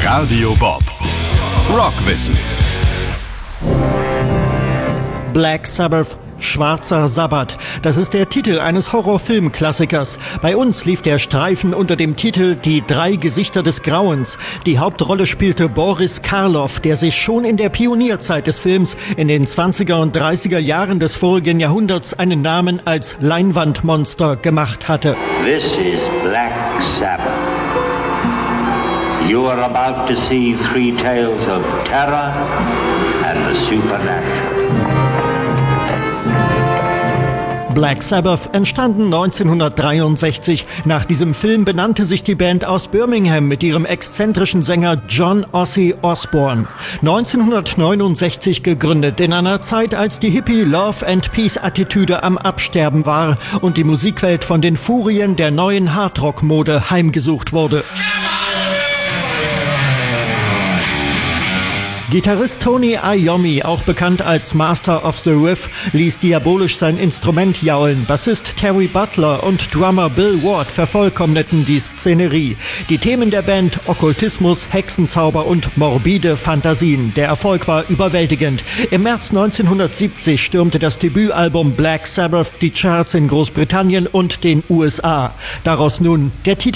Radio Bob. Rockwissen. Black Sabbath, Schwarzer Sabbat. Das ist der Titel eines Horrorfilmklassikers. Bei uns lief der Streifen unter dem Titel Die drei Gesichter des Grauens. Die Hauptrolle spielte Boris Karloff, der sich schon in der Pionierzeit des Films in den 20er und 30er Jahren des vorigen Jahrhunderts einen Namen als Leinwandmonster gemacht hatte. This is Black Sabbath. You are about to see three tales of terror and the supernatural. Black Sabbath entstanden 1963. Nach diesem Film benannte sich die Band aus Birmingham mit ihrem exzentrischen Sänger John Ozzy Osbourne. 1969 gegründet, in einer Zeit, als die Hippie-Love-and-Peace-Attitüde am Absterben war und die Musikwelt von den Furien der neuen Hardrock-Mode heimgesucht wurde. Gitarrist Tony Iommi, auch bekannt als Master of the Riff, ließ diabolisch sein Instrument jaulen. Bassist Terry Butler und Drummer Bill Ward vervollkommneten die Szenerie. Die Themen der Band: Okkultismus, Hexenzauber und morbide Fantasien. Der Erfolg war überwältigend. Im März 1970 stürmte das Debütalbum Black Sabbath die Charts in Großbritannien und den USA. Daraus nun der Titel